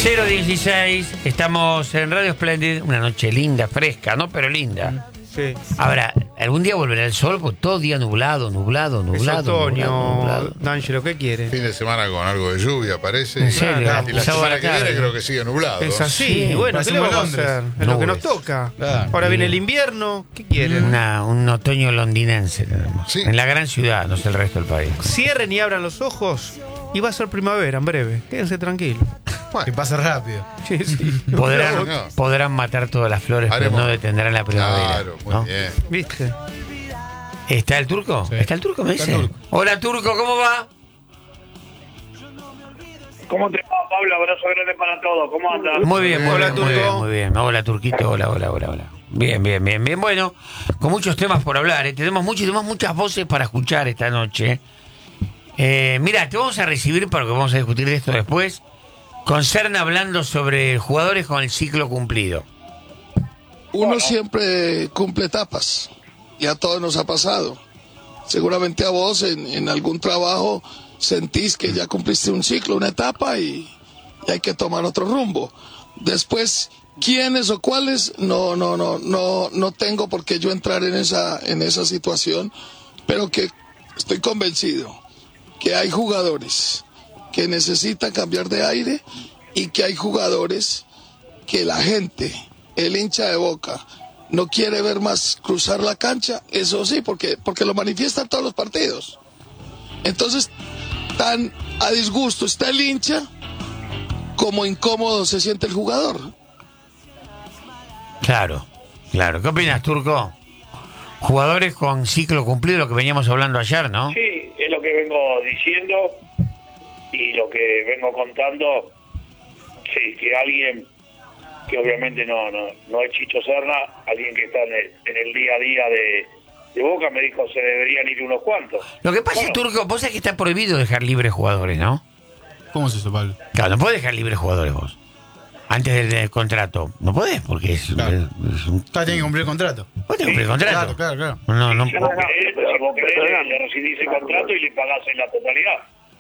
016, estamos en Radio Splendid, una noche linda, fresca, ¿no? Pero linda. Sí. Ahora, algún día volverá el sol, porque todo día nublado. Es otoño, D'Angelo, ¿qué quiere? Fin de semana con algo de lluvia, parece. ¿En serio? Y la semana que viene creo que sigue nublado. Es así, Sí, bueno, ¿qué le vamos a Londres. hacer? Es lo que nos toca. Claro. Ahora viene el invierno, ¿qué quieren? Un otoño londinense tenemos. Sí. En la gran ciudad, no es el resto del país. Cierren y abran los ojos y va a ser primavera en breve. Quédense tranquilos. Que pasa rápido. Sí, sí. Podrán matar todas las flores, Haremos- pero no detendrán la primavera. Claro, muy ¿no? bien. ¿Viste? ¿Está el turco? Sí. ¿Está el turco, me Está dice? el turco. Hola, turco, ¿cómo va? ¿Cómo te va, Pablo? Abrazo grande para todos. ¿Cómo andas? Muy bien, muy Hola, bien, muy Turco. bien, muy bien. Hola, Turquito, hola. Bien. Bueno, con muchos temas por hablar, ¿eh? Tenemos muchas voces para escuchar esta noche. Mira, te vamos a recibir porque vamos a discutir de esto después. Con Serna hablando sobre jugadores con el ciclo cumplido. Uno siempre cumple etapas y a todos nos ha pasado. Seguramente a vos en algún trabajo sentís que ya cumpliste un ciclo, una etapa y hay que tomar otro rumbo. Después, quiénes o cuáles, no tengo por qué yo entrar en esa situación, pero que estoy convencido que hay jugadores que necesitan cambiar de aire y que hay jugadores que la gente, el hincha de Boca, no quiere ver más cruzar la cancha, eso sí, porque lo manifiestan todos los partidos. Entonces, tan a disgusto está el hincha como incómodo se siente el jugador. Claro. ¿Qué opinas, turco? Jugadores con ciclo cumplido, lo que veníamos hablando ayer, ¿no? Sí, es lo que vengo diciendo y lo que vengo contando. Sí, que alguien que obviamente no es Chicho Serna, alguien que está en el día a día de Boca, me dijo se deberían ir unos cuantos. Lo que pasa, Bueno, turco, vos sabés que está prohibido dejar libres jugadores, ¿no? ¿Cómo es eso, Pablo? Claro, no podés dejar libres jugadores vos. Antes del contrato. No podés, porque es Claro. un... Tiene que cumplir el contrato. Vos tenés que cumplir el contrato. Claro. No. si vos querés, le rescindís el contrato y le pagás en la totalidad.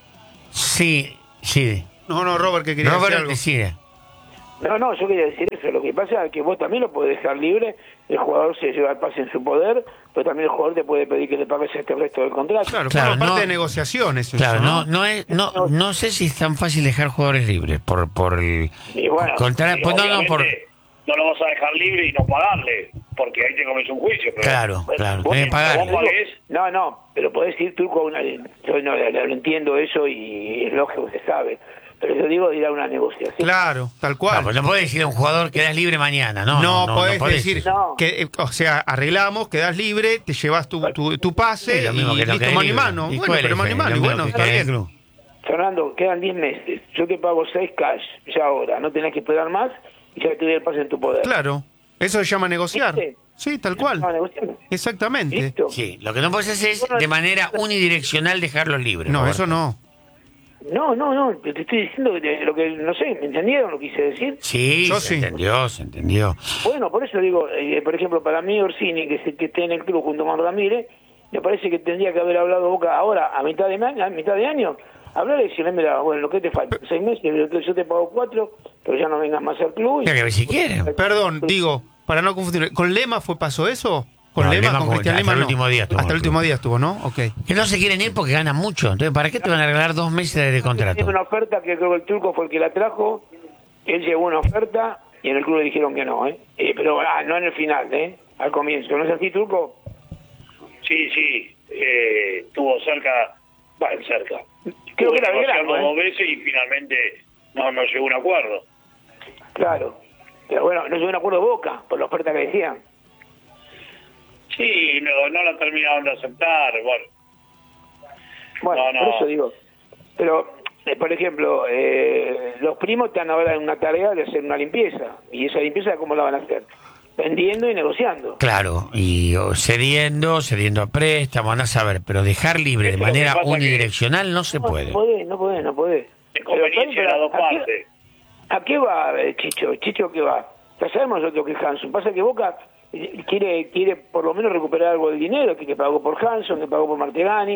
Sí. No, Robert, que quería No, decir pero algo. decide. No, yo quería decir eso. Lo que pasa es que vos también lo podés dejar libre, el jugador se lleva el pase en su poder, pero también el jugador te puede pedir que le pagues el resto del contrato. Claro, Claro, forma parte no- de negociaciones. Claro, eso, no sé si es tan fácil dejar jugadores libres por el Y bueno, contrato. Y Pues no, obviamente por... no lo vas a dejar libre y no pagarle, porque ahí te comes un juicio. Pero Claro, vos tenés que vos pagarle. pagués. No, pero podés ir turco a una... Yo no entiendo eso y es lógico que se sabe, pero yo digo ir a una negociación. Claro, tal cual. Pues no podés decir a un jugador quedás libre mañana, ¿no? No, podés podés. decir No. que, o sea, arreglamos, quedás libre, te llevas tu pase Sí, lo y mismo que no listo, quedás mano y libre. mano. ¿Y Bueno, cuál pero es mano y el- mano, lo y mismo bueno, que está queda en el bien. club? Fernando, quedan 10 meses. Yo te pago 6 cash ya ahora, no tenés que esperar más y ya te doy el pase en tu poder. Claro, eso se llama negociar. ¿Viste? Sí, tal cual. No, negociando. Exactamente. ¿Listo? Sí, lo que no podés hacer es de manera unidireccional dejarlos libres. No, por eso favor. no. No, te estoy diciendo lo que, no sé, ¿me entendieron lo que quise decir? Sí, Yo se sí. entendió. Bueno, por eso digo, por ejemplo, para mí Orsini, que esté en el club junto con Ramírez, me parece que tendría que haber hablado Boca ahora, a mitad de año, hablar y decirle, mira, bueno, lo que te falta, 6 meses, yo te pago 4, pero ya no vengas más al club. Mira que ver si quieren. Perdón, digo, para no confundir, ¿con Lema pasó eso? ¿Con No, Lema, Lema con como Cristian hasta Lema el no? último día estuvo Hasta el en el último club. día estuvo, ¿no? Ok. Que no se quieren ir porque ganan mucho. Entonces, ¿para qué te van a regalar 2 meses de contrato? Tiene una oferta que creo que el turco fue el que la trajo, él llevó una oferta y en el club le dijeron que no, pero no en el final, al comienzo, ¿no es así, turco? Sí, estuvo cerca. Creo que era negociando Belgrano, 2 veces y finalmente no llegó a un acuerdo. Claro, pero bueno, no llegó a un acuerdo Boca por la oferta que decían. Sí, no la terminaron de aceptar. Bueno, No. por eso digo. Pero, por ejemplo, los primos están ahora en una tarea de hacer una limpieza. ¿Y esa limpieza cómo la van a hacer? Vendiendo y negociando. Claro, y cediendo a préstamo, andás a ver, pero dejar libre de Esto lo que manera pasa que- unidireccional no se puede. No puede. Es conveniencia de las dos partes. ¿A qué va Chicho? ¿Chicho qué va? Ya sabemos nosotros que Hanson. Pasa que Boca quiere por lo menos recuperar algo del dinero que pagó por Hanson, que pagó por Martegani.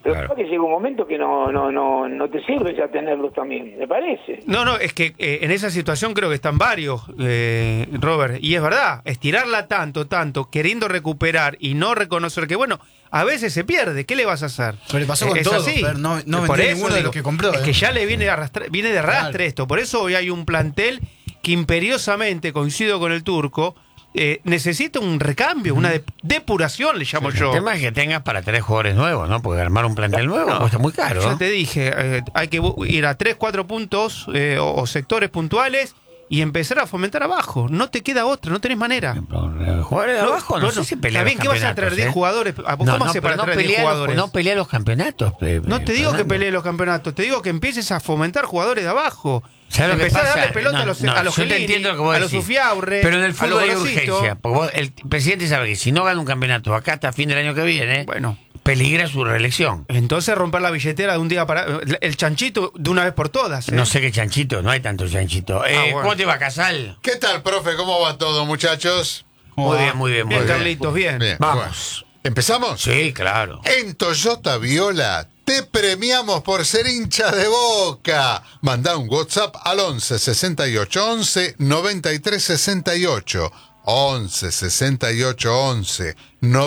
Pero que llega un momento que no te sirve ya tenerlos también, me parece. No, es que en esa situación creo que están varios, Robert, y es verdad, estirarla tanto, queriendo recuperar y no reconocer que, bueno, a veces se pierde, ¿qué le vas a hacer? Pero le pasó con todo, así. pero no Por vendió eso ninguno de los que compró. Es que ya le viene de arrastre esto, por eso hoy hay un plantel que imperiosamente, coincido con el Turco, necesita un recambio, una depuración, le llamo yo. El tema es que tengas para 3 jugadores nuevos, ¿no? Porque armar un plantel nuevo cuesta muy caro. Ya te dije, hay que ir a 3, 4 puntos o sectores puntuales y empezar a fomentar abajo. No te queda otra, no tenés manera. Jugadores de abajo, no sé si pelean. Está bien, ¿qué vas a traer 10 jugadores? ¿Cómo hace para traer 10 jugadores? No pelea los campeonatos. No te digo que pelee los campeonatos, te digo que empieces a fomentar jugadores de abajo. ¿Sabes lo que Empezar pasa? a darle pelota a los yo te Gelini, entiendo lo que vos a los decís. Ufiaurre, Pero en el a fútbol los hay Gorosito. urgencia. Porque el presidente sabe que si no gana un campeonato acá hasta fin del año que viene, Bueno, peligra su reelección. entonces romper la billetera de un día para... El chanchito de una vez por todas. No sé qué chanchito, no hay tanto chanchito. Bueno. ¿Cómo te va, Casal? ¿Qué tal, profe? ¿Cómo va todo, muchachos? Muy bien, muy bien, muy Bien, bien. Carlitos, bien. Bien. Vamos. Bueno, ¿empezamos? Sí, claro. En Toyota Viola te premiamos por ser hincha de Boca. Mandá un WhatsApp al 11 68 11 93 68. 11 68 11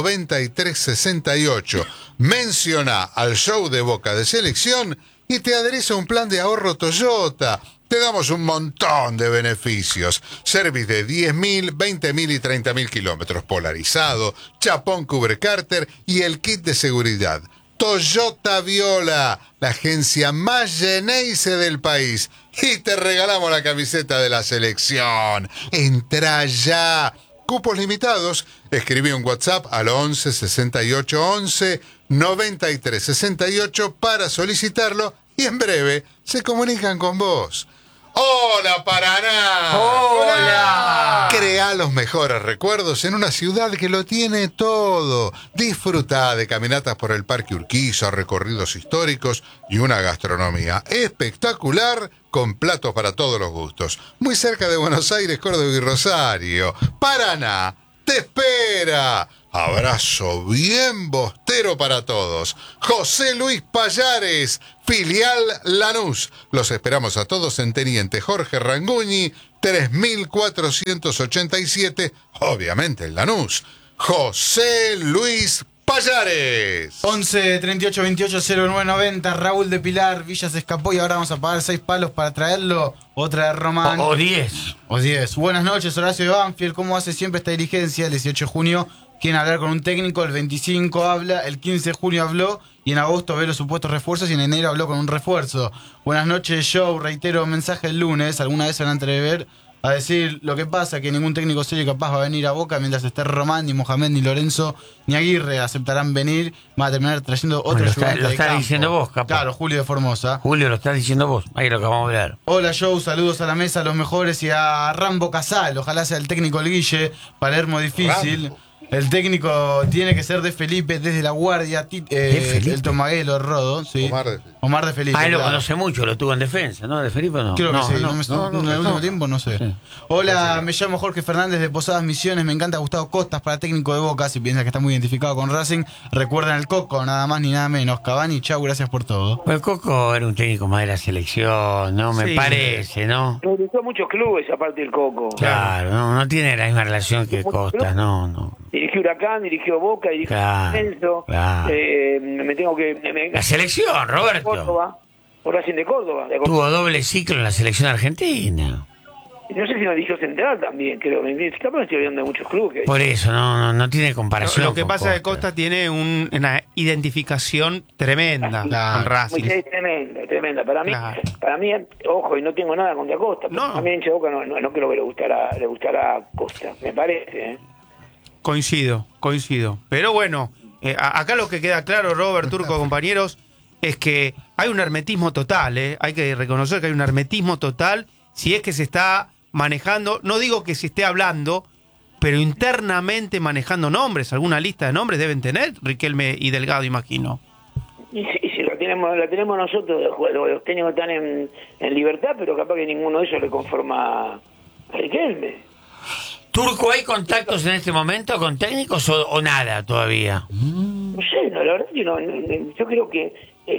93 68. Menciona al show de Boca de Selección y te adherís a un plan de ahorro Toyota. Te damos un montón de beneficios. Service de 10.000, 20.000 y 30.000 kilómetros. Polarizado, chapón cubre cárter y el kit de seguridad. Toyota Viola, la agencia más Geneise del país. Y te regalamos la camiseta de la selección. Entra ya. Cupos limitados. Escribí un WhatsApp al 11 68 11 93 68 para solicitarlo y en breve se comunican con vos. ¡Hola, Paraná! ¡Hola! Crea los mejores recuerdos en una ciudad que lo tiene todo. Disfruta de caminatas por el Parque Urquiza, recorridos históricos y una gastronomía espectacular con platos para todos los gustos. Muy cerca de Buenos Aires, Córdoba y Rosario. Paraná te espera. Abrazo bien bostero para todos. José Luis Payares, filial Lanús. Los esperamos a todos en Teniente Jorge Ranguñi, 3487, obviamente en Lanús. José Luis Payares. 11 38 28 09 90. Raúl de Pilar, Villa se escapó y ahora vamos a pagar 6 palos para traerlo. Otra de Román. O 10. O 10. Buenas noches, Horacio de Banfield. ¿Cómo hace siempre esta dirigencia? El 18 de junio quieren hablar con un técnico, el 25 habla, el 15 de junio habló y en agosto ve los supuestos refuerzos y en enero habló con un refuerzo. Buenas noches, show. Reitero mensaje el lunes. ¿Alguna vez se van a atrever a decir lo que pasa? Que ningún técnico serio capaz va a venir a Boca mientras esté Román, ni Mohamed, ni Lorenzo, ni Aguirre aceptarán venir. Van a terminar trayendo otro ayudante lo de estás campo. diciendo vos, capaz. Claro, Julio de Formosa. Julio, lo estás diciendo vos. Ahí lo que vamos a hablar. Hola, Joe, saludos a la mesa, a los mejores y a Rambo Casal. Ojalá sea el técnico el Guille. Palermo difícil. Rambo. El técnico tiene que ser de Felipe desde la guardia. Felipe? El Tomaguelo, Rodo. Sí. Omar de Felipe. Omar de Felipe. Ah, él lo claro. conoce mucho, lo tuvo en defensa, ¿no? ¿De Felipe no? Creo que sí, en el no. último tiempo no sé. Sí. Hola, me llamo Jorge Fernández de Posadas Misiones, me encanta Gustavo Costas para técnico de Boca, si piensas que está muy identificado con Racing, recuerden el Coco, nada más ni nada menos. Cavani, chau, gracias por todo. Pues el Coco era un técnico más de la selección, ¿no? Me Sí. parece, ¿no? Me gustó muchos clubes aparte del Coco. Claro, no tiene la misma relación que Costas, no. Dirigió Huracán, dirigió Boca, dirigió Claro, Censo. claro. Me tengo que... La selección, Roberto. Córdoba, por Racing de Córdoba. Tuvo doble ciclo en la selección argentina. No sé si no dirigió Central también, creo. Capaz me estoy olvidando de muchos clubes. Por eso, no tiene comparación. Lo que con pasa es que Costa tiene una identificación tremenda con Racing. Es tremenda. Para mí, ojo, y no tengo nada contra Costa. No. A mí en Boca no creo que le gustará a Costa, me parece. Coincido. Pero bueno, acá lo que queda claro, Robert, Turco, compañeros, es que hay un hermetismo total, hay que reconocer que hay un hermetismo total si es que se está manejando, no digo que se esté hablando, pero internamente manejando nombres, alguna lista de nombres deben tener Riquelme y Delgado, imagino. Y si la tenemos nosotros, los técnicos están en libertad, pero capaz que ninguno de ellos le conforma a Riquelme. Turco, ¿hay contactos en este momento con técnicos o nada todavía? No sé, no, la verdad que no, yo creo que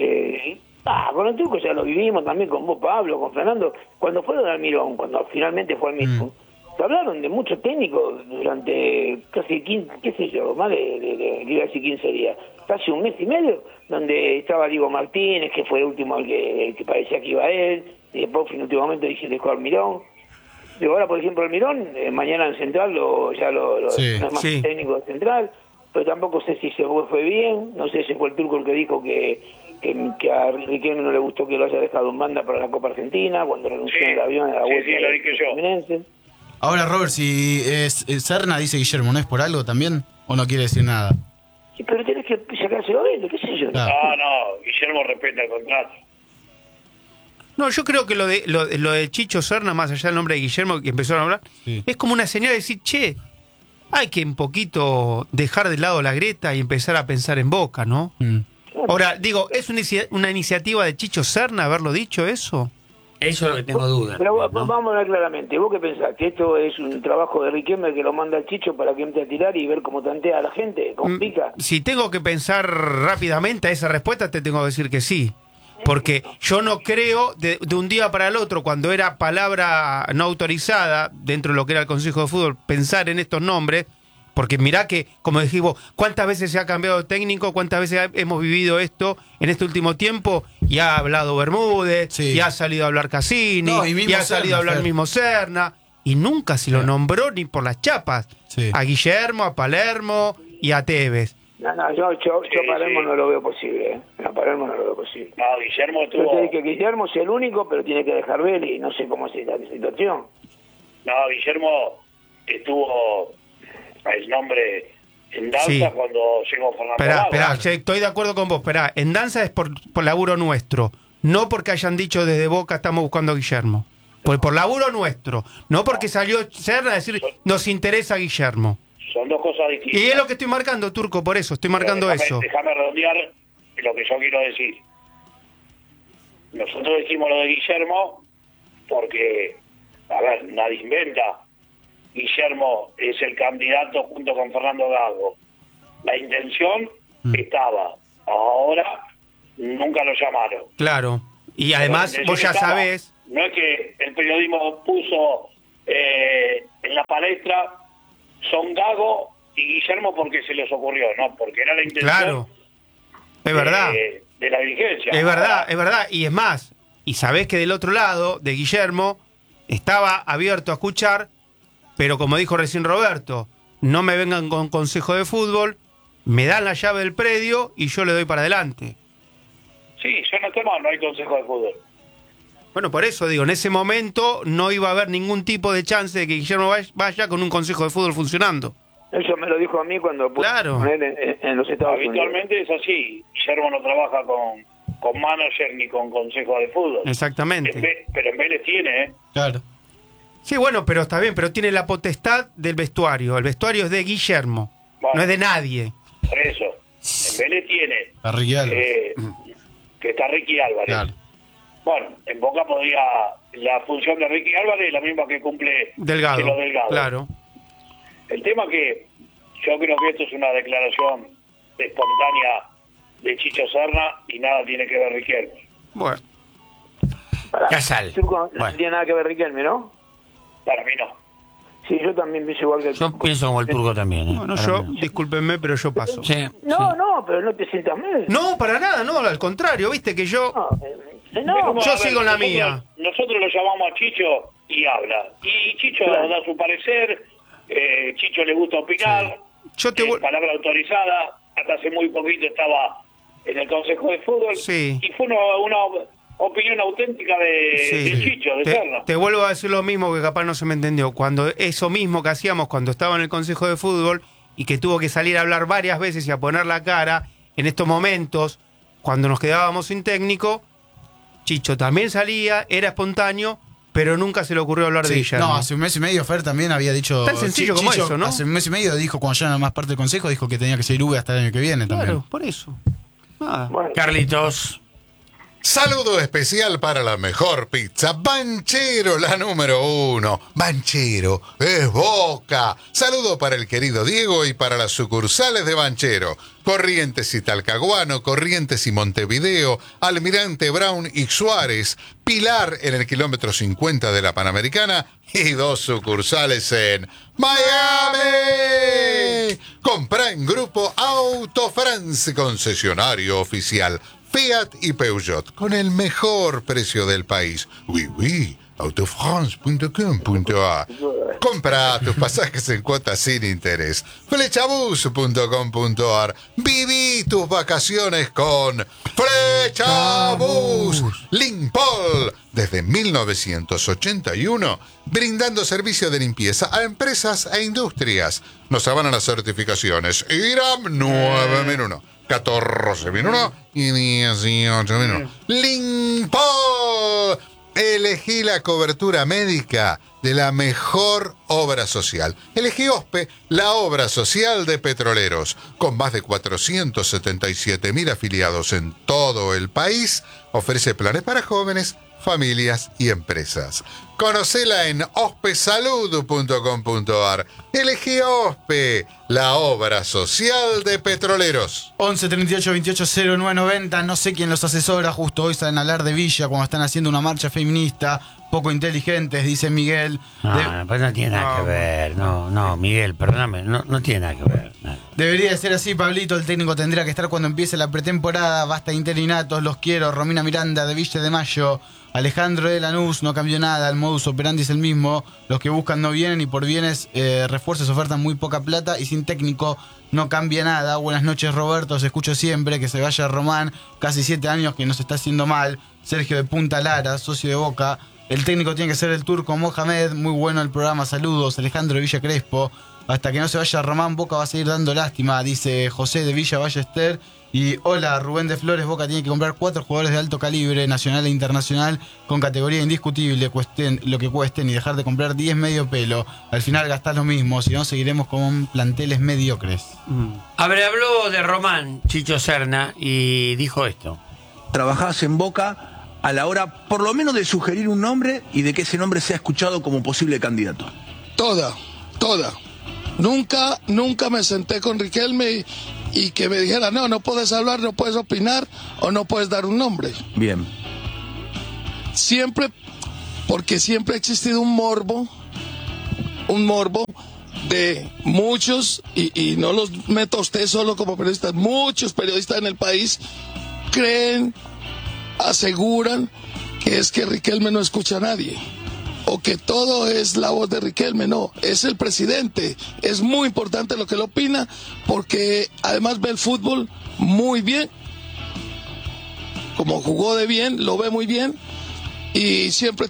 con el Turco ya lo vivimos también con vos, Pablo, con Fernando, cuando fue lo de Almirón, cuando finalmente fue al mismo. Se hablaron de muchos técnicos durante casi 15, qué sé yo, más de iba a decir 15 días, casi un mes y medio, donde estaba Diego Martínez, que fue el último el que parecía que iba a él, y después en último momento dejó Almirón. Y ahora, por ejemplo, Almirón, mañana en Central ya no es más técnico de Central, pero tampoco sé si se fue bien, no sé si fue el Turco el que dijo que a Riquelme no le gustó que lo haya dejado en banda para la Copa Argentina, cuando renunció en el avión a la vuelta. Sí, lo dije yo. Fluminense. Ahora, Robert, si Serna dice Guillermo, ¿no es por algo también? ¿O no quiere decir nada? Sí, pero tenés que sacárselo de él, qué sé yo. No, Guillermo respeta el contrato. No, yo creo que lo de Chicho Serna, más allá del nombre de Guillermo que empezaron a hablar, es como una señal de decir, che, hay que un poquito dejar de lado la grieta y empezar a pensar en Boca, ¿no? Ahora, digo, ¿es una iniciativa de Chicho Serna haberlo dicho eso? Eso es lo que tengo dudas. Pero ¿no? vamos a ver claramente, ¿vos qué pensás? ¿Que esto es un trabajo de Riquelme que lo manda al Chicho para que entre a tirar y ver cómo tantea a la gente? ¿Complica? Si tengo que pensar rápidamente a esa respuesta, te tengo que decir que sí. Porque yo no creo de un día para el otro, cuando era palabra no autorizada dentro de lo que era el Consejo de Fútbol, pensar en estos nombres, porque mirá que, como dijimos, ¿cuántas veces se ha cambiado de técnico? ¿Cuántas veces hemos vivido esto en este último tiempo? Y ha hablado Bermúdez, y ha salido a hablar Cassini, y ha salido a hablar mismo Serna, y nunca se lo nombró ni por las chapas. A Guillermo, a Palermo y a Tevez. No, yo Palermo no lo veo posible, A Palermo no lo veo posible. No, Guillermo estuvo... Yo te dije que Guillermo es el único, pero tiene que dejar ver y no sé cómo es la situación. No, Guillermo estuvo el nombre en danza cuando llegó Fernando Gago. Esperá, estoy de acuerdo con vos, en danza es por laburo nuestro, no porque hayan dicho desde Boca estamos buscando a Guillermo. Por laburo nuestro, no porque salió Serna a decir nos interesa Guillermo. Son dos cosas distintas. Y es lo que estoy marcando, Turco, por eso, estoy marcando eso. Déjame redondear lo que yo quiero decir. Nosotros decimos lo de Guillermo porque, a ver, nadie inventa. Guillermo es el candidato junto con Fernando Gago. La intención estaba. Ahora nunca lo llamaron. Claro. Y además vos ya sabés... No es que el periodismo puso en la palestra son Gago y Guillermo porque se les ocurrió, no, porque era la intención. Claro, es verdad. De la dirigencia. Es verdad. Y es más, y sabés que del otro lado, de Guillermo, estaba abierto a escuchar, pero como dijo recién Roberto, no me vengan con consejo de fútbol, me dan la llave del predio y yo le doy para adelante. Sí, yo no tomo, no hay consejo de fútbol. Bueno, por eso digo, en ese momento no iba a haber ningún tipo de chance de que Guillermo vaya con un consejo de fútbol funcionando. Eso me lo dijo a mí cuando puse en los Estados Unidos. Habitualmente es así. Guillermo no trabaja con manager ni con consejo de fútbol. Exactamente. Pero en Vélez tiene, Claro. Sí, bueno, pero está bien, pero tiene la potestad del vestuario. El vestuario es de Guillermo, no es de nadie. Por eso. En Vélez tiene A Ricky Álvarez. que está Ricky Álvarez. Claro. Bueno, en Boca podría... La función de Ricky Álvarez es la misma que cumple Delgado. Claro. El tema que yo creo que esto es una declaración espontánea de Chicho Serna y nada tiene que ver Riquelme. Bueno. Casal. No tiene nada que ver Riquelme, ¿no? Para mí no. Sí, yo también pienso igual que el Yo pienso como el Turco también. Bueno, Para yo, mí. discúlpenme, pero yo paso. Sí, No, pero no te sientas mal. No, para nada, no, al contrario, viste que yo... Yo sigo en la mía. Nosotros lo llamamos a Chicho y habla. Y Chicho da su parecer, Chicho le gusta opinar, palabra autorizada, hasta hace muy poquito estaba en el Consejo de Fútbol, y fue una opinión auténtica de Chicho, de Serna. Te vuelvo a decir lo mismo que capaz no se me entendió. Cuando eso mismo que hacíamos cuando estaba en el Consejo de Fútbol y que tuvo que salir a hablar varias veces y a poner la cara, en estos momentos, cuando nos quedábamos sin técnico, Chicho también salía, era espontáneo, pero nunca se le ocurrió hablar de Guillermo. No, hace un mes y medio Fer también había dicho... Tan sencillo como eso, ¿no? Hace un mes y medio dijo, cuando ya no era más parte del consejo, dijo que tenía que ser V hasta el año que viene también. Claro, por eso. Nada. Bueno, Carlitos. Saludo especial para la mejor pizza, Banchero, la número 1. Banchero es Boca. Saludo para el querido Diego y para las sucursales de Banchero. Corrientes y Talcahuano, Corrientes y Montevideo, Almirante Brown y Suárez, Pilar en el kilómetro 50 de la Panamericana y 2 sucursales en Miami. Comprá en Grupo Auto France, concesionario oficial Fiat y Peugeot, con el mejor precio del país. Oui, autofrance.com.ar. Compra tus pasajes en cuotas sin interés. Flechabus.com.ar. Viví tus vacaciones con Flechabus. Limpol, desde 1981, brindando servicio de limpieza a empresas e industrias. Nos avalan las certificaciones IRAM 9001. 14.001 y 18.001. Limpol. Elegí la cobertura médica de la mejor obra social. Elegí OSPE, la obra social de Petroleros. Con más de 477.000 afiliados en todo el país, ofrece planes para jóvenes, familias y empresas. Conocela en ospesalud.com.ar. Elegí OSPE, la obra social de Petroleros. 11 38 28 09 90. No sé quién los asesora. Justo hoy salen a hablar de Villa cuando están haciendo una marcha feminista. Poco inteligentes, dice Miguel. Pues no tiene nada que ver. No, Miguel, perdóname. No tiene nada que ver. Nada. Debería de ser así, Pablito. El técnico tendría que estar cuando empiece la pretemporada. Basta de interinatos, los quiero. Romina Miranda de Villa de Mayo. Alejandro de Lanús, no cambió nada, el modus operandi es el mismo, los que buscan no vienen y por bienes refuerzos ofertan muy poca plata y sin técnico no cambia nada. Buenas noches, Roberto, os escucho siempre, que se vaya Román, casi 7 años que nos está haciendo mal. Sergio de Punta Lara, socio de Boca, el técnico tiene que ser el turco Mohamed, muy bueno el programa, saludos. Alejandro de Villa Crespo, hasta que no se vaya Román, Boca va a seguir dando lástima, dice José de Villa Ballester. Y hola, Rubén de Flores, Boca tiene que comprar 4 jugadores de alto calibre, nacional e internacional, con categoría indiscutible, cuesten lo que cuesten, y dejar de comprar 10 medio pelo. Al final gastás lo mismo, si no seguiremos con planteles mediocres. A ver, habló de Román Chicho Serna y dijo esto. Trabajás en Boca a la hora, por lo menos, de sugerir un nombre y de que ese nombre sea escuchado como posible candidato. Toda. Nunca me senté con Riquelme y que me dijera, no puedes hablar, no puedes opinar o no puedes dar un nombre. Bien. Porque siempre ha existido un morbo de muchos, y no los meto a usted solo como periodistas, muchos periodistas en el país aseguran que es que Riquelme no escucha a nadie, o que todo es la voz de Riquelme. No, es el presidente. Es muy importante lo que él opina, porque además ve el fútbol muy bien. Como jugó de bien, lo ve muy bien, y siempre